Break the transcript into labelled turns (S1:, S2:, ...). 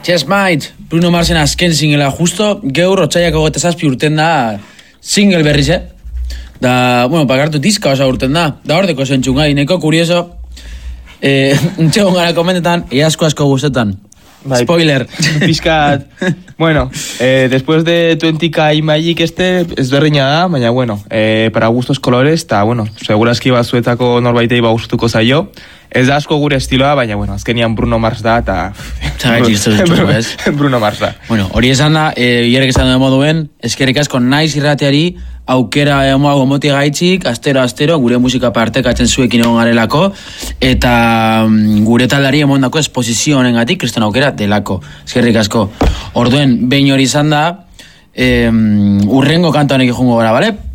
S1: Just Might, Bruno Marsen azken singela justo, geur otxaiak 27 urten da single berriz, Da, bueno, pagartu diska osa urten da. Da hordeko zentxun gai, neko kurioso, entxegon gara komentetan, asko gustetan. Spoiler.
S2: Pizkat. Bueno, después de 20K Magic ez berreina da, baina bueno, para gustos colores, eta bueno, segurazki batzuetako norbaitei gustuko zaio. Ez da asko gure estiloa, baina bueno, azkenian Bruno Mars da, eta... Bruno Mars da.
S1: Bueno, hori esan da, hierrek esan da moduen, eskerrik asko naiz irrateari, aukera emoago moti gaitzik, astero, gure musika partekatzen zuekin egon garelako, eta gure taldari emondako esposizio honengatik, kriston aukera delako. Eskerrik asko. Orduen, behin hori izan da, urrengo kanta honek jungo gara, bale?